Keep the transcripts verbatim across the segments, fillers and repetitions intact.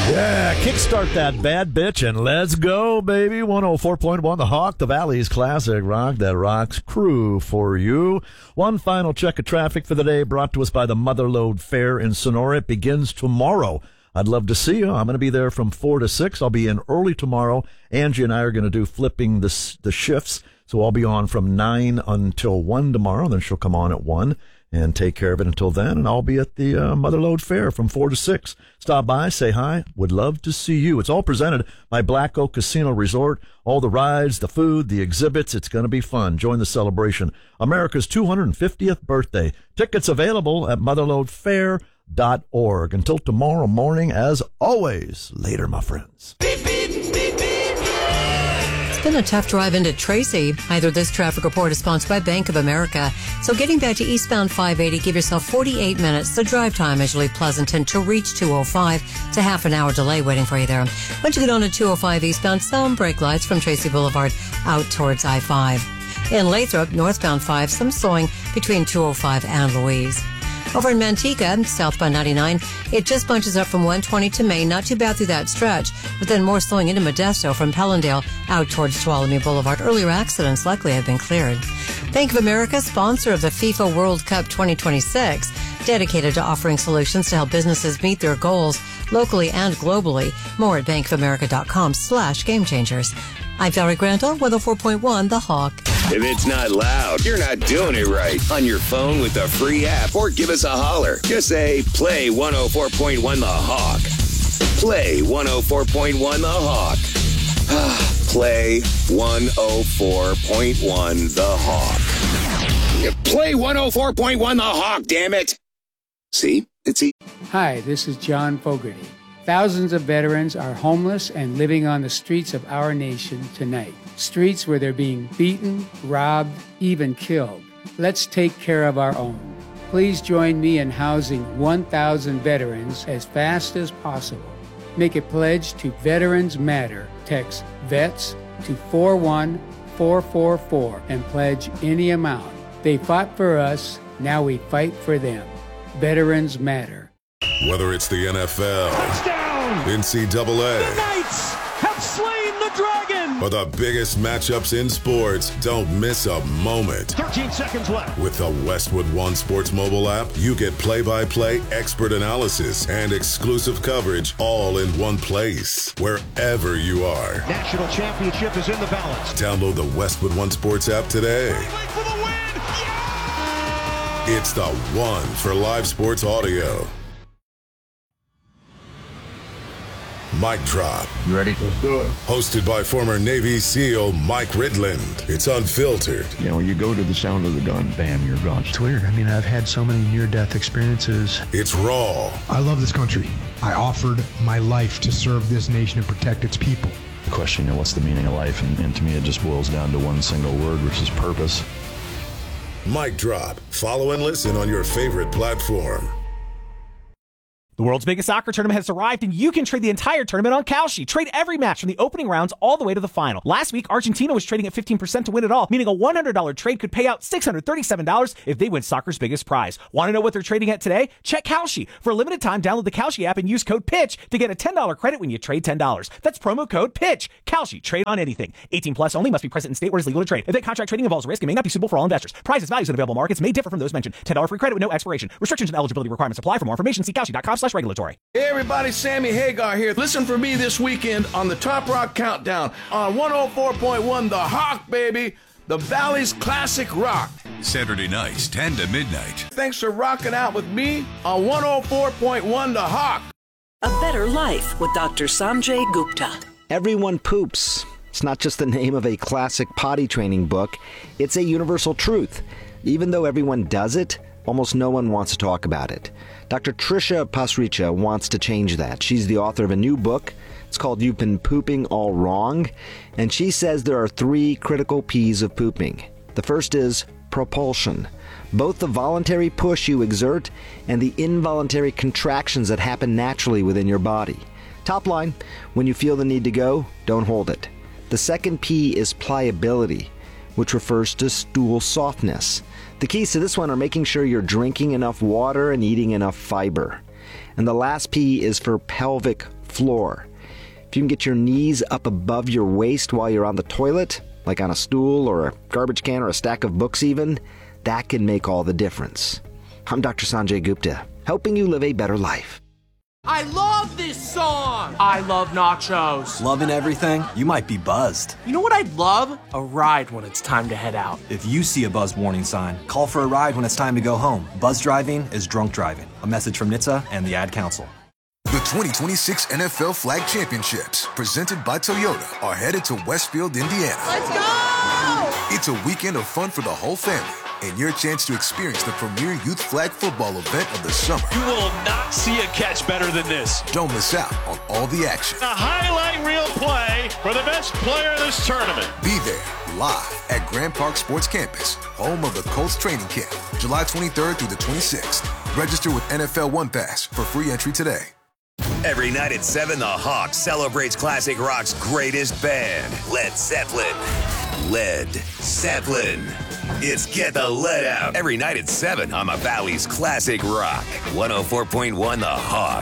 Yeah, kickstart that bad bitch and let's go, baby. one oh four point one The Hawk, the Valley's classic rock that rocks crew for you. One final check of traffic for the day brought to us by the Motherlode Fair in Sonora. It begins tomorrow. I'd love to see you. I'm going to be there from four to six. I'll be in early tomorrow. Angie and I are going to do flipping the, the shifts. So I'll be on from nine until one tomorrow. Then she'll come on at one and take care of it until then. And I'll be at the uh, Motherlode Fair from four to six. Stop by, say hi. Would love to see you. It's all presented by Black Oak Casino Resort. All the rides, the food, the exhibits. It's going to be fun. Join the celebration. America's two hundred fiftieth birthday. Tickets available at motherlode fair dot org. Until tomorrow morning, as always, later, my friends. Beep, beep, beep, beep. It's been a tough drive into Tracy. Either this traffic report is sponsored by Bank of America. So getting back to eastbound five eighty, give yourself forty-eight minutes. The drive time is really Pleasanton to reach two oh five. It's a half an hour delay waiting for you there. Once you get on to two oh five eastbound, some brake lights from Tracy Boulevard out towards I five. In Lathrop, northbound five, some slowing between two oh five and Louise. Over in Manteca, southbound ninety-nine, it just bunches up from one twenty to Main. Not too bad through that stretch, but then more slowing into Modesto from Pellendale out towards Tuolumne Boulevard. Earlier accidents likely have been cleared. Bank of America, sponsor of the FIFA World Cup twenty twenty-six, dedicated to offering solutions to help businesses meet their goals locally and globally. More at bankofamerica.com slash game changers. I'm Valerie Grantel, one oh four point one The Hawk. If it's not loud, you're not doing it right. On your phone with the free app or give us a holler. Just say, play one oh four point one The Hawk. Play one oh four point one The Hawk. Play one oh four point one The Hawk. Play one oh four point one The Hawk, damn it. See? It's easy. Hi, this is John Fogerty. Thousands of veterans are homeless and living on the streets of our nation tonight. Streets where they're being beaten, robbed, even killed. Let's take care of our own. Please join me in housing one thousand veterans as fast as possible. Make a pledge to Veterans Matter. Text VETS to four one four four four and pledge any amount. They fought for us, now we fight for them. Veterans Matter. Whether it's the N F L, touchdown, N C double A, the Knights have slain the dragon, or the biggest matchups in sports, don't miss a moment. thirteen seconds left. With the Westwood One Sports mobile app, you get play-by-play, expert analysis, and exclusive coverage all in one place, wherever you are. National championship is in the balance. Download the Westwood One Sports app today. For the win. Yeah! It's the one for live sports audio. Mic Drop. You ready? Let's do it. Hosted by former Navy SEAL Mike Ridland. It's unfiltered. You know, when you go to the sound of the gun, bam, you're gone. It's weird. I mean, I've had so many near-death experiences. It's raw. I love this country. I offered my life to serve this nation and protect its people. The question, you know, what's the meaning of life? And, and to me, it just boils down to one single word, which is purpose. Mic Drop. Follow and listen on your favorite platform. The world's biggest soccer tournament has arrived, and you can trade the entire tournament on Kalshi. Trade every match from the opening rounds all the way to the final. Last week, Argentina was trading at fifteen percent to win it all, meaning a one hundred dollars trade could pay out six hundred thirty-seven dollars if they win soccer's biggest prize. Want to know what they're trading at today? Check Kalshi. For a limited time, download the Kalshi app and use code PITCH to get a ten dollars credit when you trade ten dollars. That's promo code PITCH. Kalshi. Trade on anything. eighteen plus only. Must be present in state where it is legal to trade. Event contract trading involves risk and may not be suitable for all investors. Prices, values, and available markets may differ from those mentioned. ten dollars free credit with no expiration. Restrictions and eligibility requirements apply. For more information, see kalshi.com slash regulatory. Hey everybody, Sammy Hagar here. Listen for me this weekend on the Top Rock Countdown on one oh four point one The Hawk, baby. The Valley's classic rock. Saturday nights, ten to midnight. Thanks for rocking out with me on one oh four point one The Hawk. A Better Life with Doctor Sanjay Gupta. Everyone poops. It's not just the name of a classic potty training book. It's a universal truth. Even though everyone does it, almost no one wants to talk about it. Doctor Trisha Pasricha wants to change that. She's the author of a new book. It's called You've Been Pooping All Wrong. And she says there are three critical P's of pooping. The first is propulsion. Both the voluntary push you exert and the involuntary contractions that happen naturally within your body. Top line, when you feel the need to go, don't hold it. The second P is pliability, which refers to stool softness. The keys to this one are making sure you're drinking enough water and eating enough fiber. And the last P is for pelvic floor. If you can get your knees up above your waist while you're on the toilet, like on a stool or a garbage can or a stack of books even, that can make all the difference. I'm Doctor Sanjay Gupta, helping you live a better life. I love this song! I love nachos. Loving everything? You might be buzzed. You know what I'd love? A ride when it's time to head out. If you see a buzz warning sign, call for a ride when it's time to go home. Buzz driving is drunk driving. A message from N H T S A and the Ad Council. The twenty twenty-six N F L Flag Championships, presented by Toyota, are headed to Westfield, Indiana. Let's go! It's a weekend of fun for the whole family, and your chance to experience the premier youth flag football event of the summer. You will not see a catch better than this. Don't miss out on all the action. A highlight reel play for the best player in this tournament. Be there, live at Grand Park Sports Campus, home of the Colts training camp, July twenty-third through the twenty-sixth. Register with N F L One Pass for free entry today. Every night at seven, the Hawk celebrates classic rock's greatest band, Led Zeppelin. Led Zeppelin. It's Get the Lead Out. Every night at seven on the Valley's Classic Rock. one oh four point one The Hawk.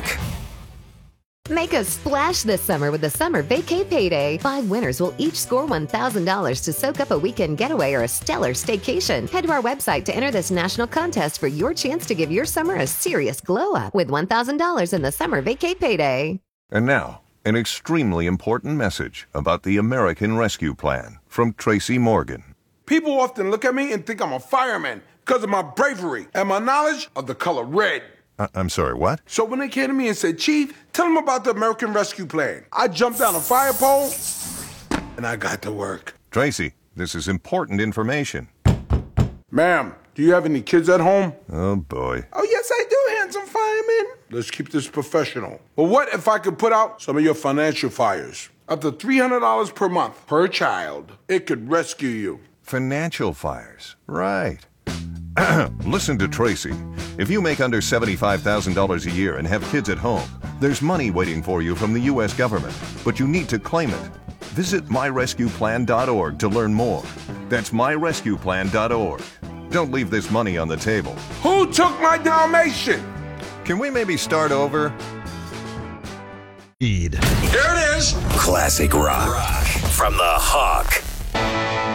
Make a splash this summer with the Summer Vacay Payday. Five winners will each score one thousand dollars to soak up a weekend getaway or a stellar staycation. Head to our website to enter this national contest for your chance to give your summer a serious glow-up with one thousand dollars in the Summer Vacay Payday. And now, an extremely important message about the American Rescue Plan from Tracy Morgan. People often look at me and think I'm a fireman because of my bravery and my knowledge of the color red. I- I'm sorry, what? So when they came to me and said, Chief, tell them about the American Rescue Plan, I jumped down a fire pole and I got to work. Tracy, this is important information. Ma'am, do you have any kids at home? Oh, boy. Oh, yes, I do, handsome fireman. Let's keep this professional. But what if I could put out some of your financial fires? Up to three hundred dollars per month per child. It could rescue you. Financial fires, right. Listen to Tracy. If you make under seventy-five thousand dollars a year and have kids at home, there's money waiting for you from the U S government, but you need to claim it. Visit my rescue plan dot org to learn more. That's my rescue plan dot org. Don't leave this money on the table. Who took my Dalmatian? Can we maybe start over? Eid. Here it is. Classic rock, rock. From the Hawk.